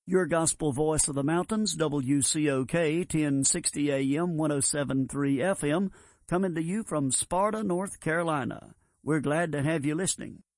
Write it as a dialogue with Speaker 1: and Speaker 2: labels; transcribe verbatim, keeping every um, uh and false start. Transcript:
Speaker 1: Your Gospel Voice of the Mountains, W C O K, ten sixty A M, one oh seven point three F M, coming to you from Sparta, North Carolina. We're glad to have you listening.